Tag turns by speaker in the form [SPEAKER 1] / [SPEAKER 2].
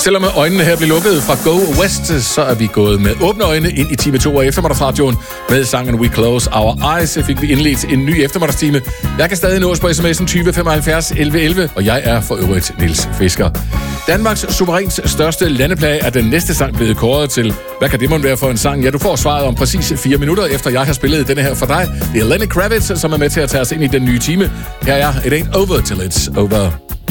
[SPEAKER 1] Selvom øjnene her blev lukket fra Go West, så er vi gået med åbne øjne ind i time 2 af eftermiddagsradioen. Med sangen We Close Our Eyes fik vi indledt en ny eftermiddagstime. Jeg kan stadig nås på sms'en 20 75 11 11, og jeg er for øvrigt Niels Fisker. Danmarks suverænt største landeplage er den næste sang blevet kåret til. Hvad kan det måtte være for en sang? Ja, du får svaret om præcis 4 minutter, efter jeg har spillet denne her for dig. Det er Lenny Kravitz, som er med til at tage os ind i den nye time. Her er It Ain't Over Till It's Over.